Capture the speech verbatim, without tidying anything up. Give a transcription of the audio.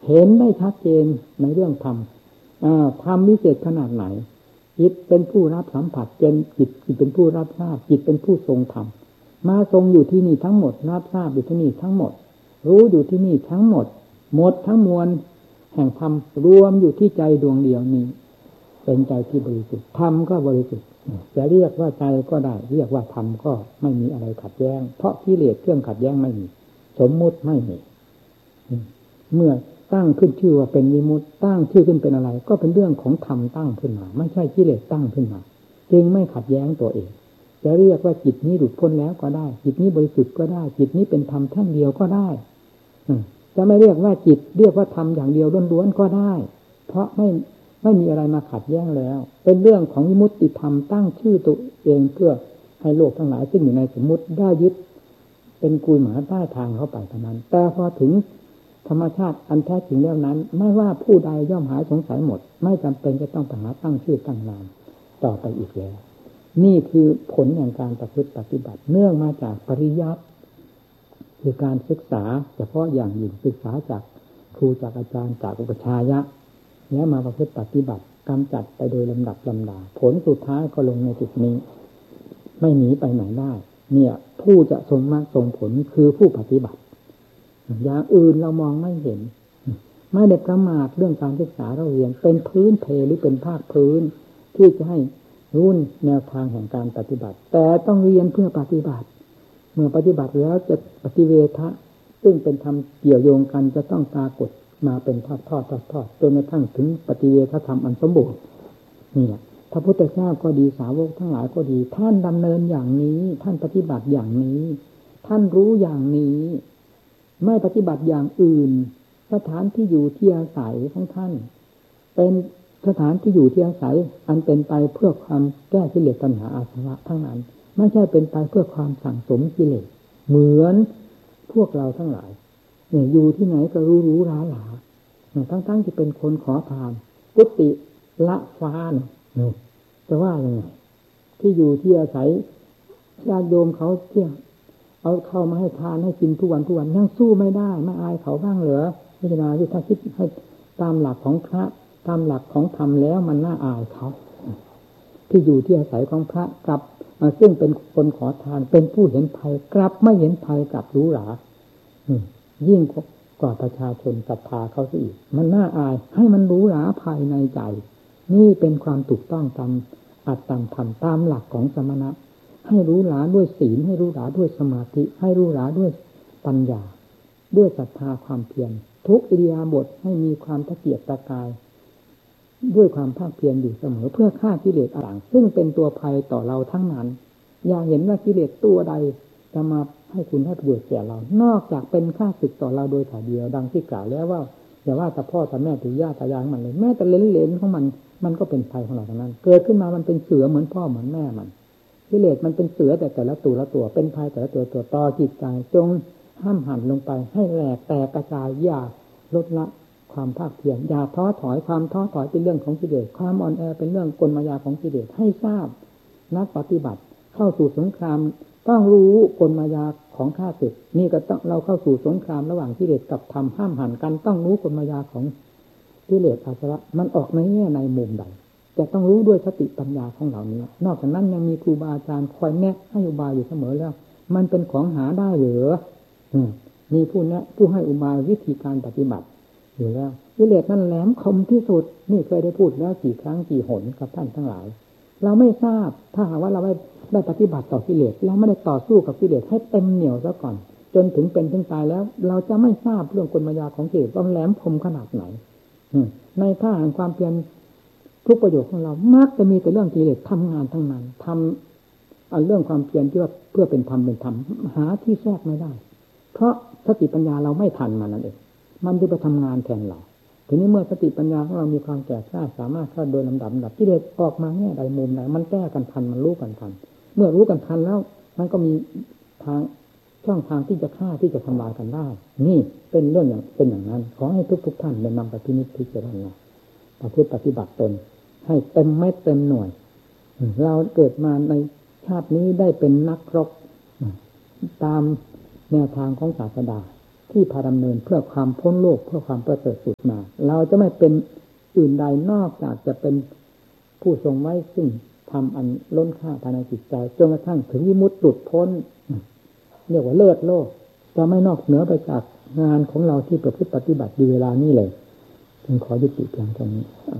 เห็นได้ชัดเจนในเรื่องธรรมธรรมวิเศษขนาดไหนจิตเป็นผู้รับสัมผัสจิตจิตเป็นผู้รับทราบจิตเป็นผู้ทรงธรรมมาทรงอยู่ที่นี่ทั้งหมดรับทราบอยู่ที่นี่ทั้งหมดรู้อยู่ที่นี่ทั้งหมดหมดทั้งมวลแห่งธรรมรวมอยู่ที่ใจดวงเดียวนี้เป็นใจที่บริสุทธิ์ธรรมก็บริสุทธิ์จะเรียกว่าใจก็ได้เรียกว่าธรรมก็ไม่มีอะไรขัดแย้งเพราะกิเลสเครื่องขัดแย้งไม่มีสมมุติไม่มีเมื่อตั้งขึ้นชื่อว่าเป็นวิมุตติตั้งชื่อขึ้นเป็นอะไรก็เป็นเรื่องของธรรมตั้งขึ้นมาไม่ใช่กิเลสตั้งขึ้นมาจึงไม่ขัดแย้งตัวเองจะเรียกว่าจิตนี้หลุดพ้นแล้วก็ได้จิตนี้บริสุทธิ์ก็ได้จิตนี้เป็นธรรมแท่งเดียวก็ได้จะไม่เรียกว่าจิตเรียกว่าธรรมอย่างเดียวล้วนๆก็ได้เพราะไม่ไม่มีอะไรมาขัดแย้งแล้วเป็นเรื่องของวิมุตติธรรมตั้งชื่อตัวเองเพื่อให้โลกทั้งหลายซึ่งอยู่ในสมมุติได้ยึดเป็นกุยหมาใต้ทางเข้าไปเท่านั้นแต่พอถึงธรรมชาติอันแท้จริงแล้วนั้นไม่ว่าผู้ใดย่อมหายสงสัยหมดไม่จำเป็นจะต้องไปหาตั้งชื่อตั้งนามต่อไปอีกแล้วนี่คือผลแห่งการประพฤติปฏิบัติเนื่องมาจากปริยัติคือการศึกษาเฉพาะอย่างยิ่งศึกษาจากครูจากอาจารย์จากอุปชายะแล้วมาประพฤติปฏิบัติกำจัดไปโดยลำดับลำดาผลสุดท้ายก็ลงในจุดนี้ไม่หนีไปไหนได้เนี่ยผู้จะทรงมรรคทรงผลคือผู้ปฏิบัติอย่างอื่นเรามองไม่เห็นไม่ได้ประมาทเรื่องการศึกษาเราเรียนเป็นพื้นเพหรือเป็นภาคพื้นที่จะให้รู้แนวทางแห่งการปฏิบัติแต่ต้องเรียนเพื่อปฏิบัติเมื่อปฏิบัติแล้วจะปฏิเวทะซึ่งเป็นธรรมเกี่ยวโยงกันจะต้องปรากฏมาเป็นทอดทอดทอดทอดจนกระทั่งถึงปฏิเวทธรรมอันสมบูรณ์นี่แหละพระพุทธเจ้าก็ดีสาวกทั้งหลายก็ดีท่านดำเนินอย่างนี้ท่านปฏิบัติอย่างนี้ท่านรู้อย่างนี้ไม่ปฏิบัติอย่างอื่นสถานที่อยู่ที่อาศัยของท่านเป็นสถานที่อยู่ที่อาศัยอันเป็นไปเพื่อความแก้กิเลสตัณหาอาสวะทั้งนั้นไม่ใช่เป็นไปเพื่อความสั่งสมกิเลสเหมือนพวกเราทั้งหลายเนี่ยอยู่ที่ไหนก็รู้รู้ร้าหลาทั้งๆที่เป็นคนขอทานกุฏิละฟ้าเนี่ยจะว่ายังไงที่อยู่ที่อาศัยญาติโยมเขาเที่ยงเอาเข้ามาให้ทานให้กินทุกวันทุกวันยังสู้ไม่ได้ไม่อายเขาบ้างเหรอพิจารณาที่ถ้าคิดให้ตามหลักของพระตามหลักของธรรมแล้วมันน่าอายเขาที่อยู่ที่อาศัยของพระกลับซึ่งเป็นคนขอทานเป็นผู้เห็นภัยกลับไม่เห็นภัยกลับรู้หรายิ่งกว่าประชาชนศรัทธาเขาซะอีกมันน่าอายให้มันรู้หราภายในใจนี่เป็นความถูกต้องตามอัตตามธรรมตามหลักของสมณะให้รู้หราด้วยศีลให้รู้หราด้วยสมาธิให้รู้หราด้วยปัญญาด้วยศรัทธาความเพียรทุกอิริยาบถให้มีความตะเกียกตะกายด้วยความภาคเพียรอยู่เสมอเพื่อฆ่ากิเลสต่างซึ่งเป็นตัวภัยต่อเราทั้งนั้นอย่าเห็นว่ากิเลสตัวใดจะมาให้คุณให้ประโยชน์แก่เรานอกจากเป็นข้าศึกต่อเราโดยถ่ายเดียวดังที่กล่าวแล้วว่าอย่าว่าแต่พ่อแต่แม่แต่ย่าแต่ยายมันเลยแม้แต่เลนๆของมันมันก็เป็นภัยของเราทั้งนั้นเกิดขึ้นมามันเป็นเสือเหมือนพ่อเหมือนแม่มันกิเลสมันเป็นเสือแต่แต่ละตัวละตัวเป็นภัยแต่ละตัวตัวต่อจิตใจจงห้ามหันลงไปให้แหลกแตกกระจายอย่าลดละความภาคเพียรอย่าท้อถอยความท้อถอยเป็นเรื่องของกิเลสความอ่อนแอเป็นเรื่องกลมายาของกิเลสให้ทราบนักปฏิบัติเข้าสู่สงครามต้องรู้กลมายาของข้าศึกนี่ก็ต้องเราเข้าสู่สงครามระหว่างกิเลสกับธรรมห้ามหันกันต้องรู้กลมายาของกิเลสอาสวะมันออกในแง่ในมุมใดจะต้องรู้ด้วยสติปัญญาของเหล่านี้นอกจากนั้นยังมีครูบาอาจารย์คอยแนะให้อุบายอยู่เสมอแล้วมันเป็นของหาได้หรือมีผู้แนะผู้ให้อุบายวิธีการปฏิบัติอยู่แล้วกิเลสมันแหลมคมที่สุดนี่เคยได้พูดแล้วกี่ครั้งกี่หนกับท่านทั้งหลายเราไม่ทราบถ้าหากว่าเราไม่ได้ปฏิบัติต่อกิเลสเราไม่ได้ต่อสู้กับกิเลสให้เต็มเหนี่ยวซะก่อนจนถึงเป็นถึงตายแล้วเราจะไม่ทราบเรื่องกลมายาของกิเลสว่าแหลมคมขนาดไหนในท่าแห่งความเพียรทุกประโยชน์ของเรามักจะมีแต่เรื่องกิเลสทำงานทั้งนั้นทำเอาเรื่องความเพียรที่ว่าเพื่อเป็นธรรมเป็นธรรมหาที่แทรกไม่ได้เพราะสติปัญญาเราไม่ทันมันนั่นเองมันจะไปทำงานแทนเราทีนี้เมื่อสติปัญญาของเรามีความแก่กล้าสามารถเข้าโดยลำดับลำดับกิเลสออกมาแง่ใดมุมใดมันแก้กันทันมันรู้กันทันเมื่อรู้กันทันแล้วมันก็มีทางช่องทางที่จะฆ่าที่จะทำลายกันได้นี่เป็นเรื่องอย่างเป็นอย่างนั้นขอให้ทุกๆท่านได้นำไปพินิจพิจารณาประพฤติปฏิบัติตนให้เต็มเม็ดเต็มหน่วยเราเกิดมาในชาตินี้ได้เป็นนักรบตามแนวทางของศาสดาที่พาดำเนินเพื่อความพ้นโลกเพื่อความประเสริฐสุดมาเราจะไม่เป็นอื่นใดนอกจากจะเป็นผู้ทรงไว้ซึ่งทำอันล้นค่าภายในจิตใจจนกระทั่งถึงวิมุตติหลุดพ้นเรียกว่าเลิศโลกจะไม่นอกเหนือไปจากงานของเราที่ประพฤติปฏิบัติอยู่เวลานี้เลยจึงขอยุติเพียงเท่านี้